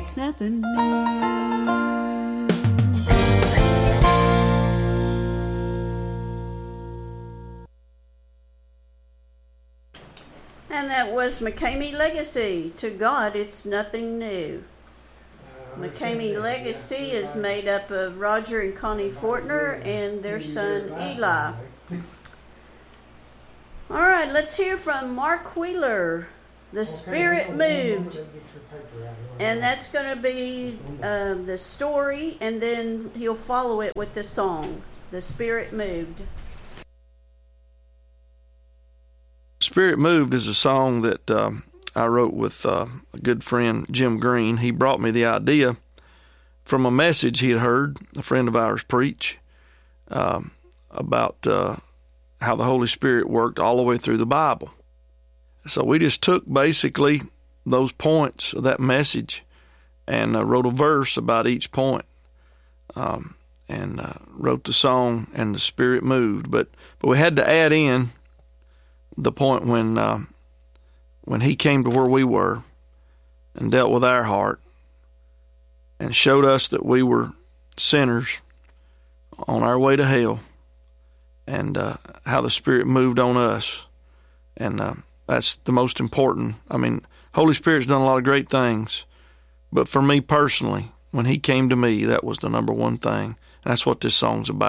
it's nothing new. And that was McCamey Legacy. To God, it's nothing new. McCamey Legacy is made up of Roger and Connie Fortner and their son Eli. All right, let's hear from Mark Wheeler, The Spirit Moved. And that's going to be the story, and then he'll follow it with the song, The Spirit Moved. Spirit Moved is a song that I wrote with a good friend, Jim Green. He brought me the idea from a message he had heard a friend of ours preach about how the Holy Spirit worked all the way through the Bible. So we just took basically those points of that message and wrote a verse about each point, and wrote the song, and the Spirit moved. But we had to add in the point when he came to where we were and dealt with our heart and showed us that we were sinners on our way to hell, and how the Spirit moved on us. And that's the most important. I mean, Holy Spirit's done a lot of great things, but for me personally, when he came to me, that was the number one thing. And that's what this song's about.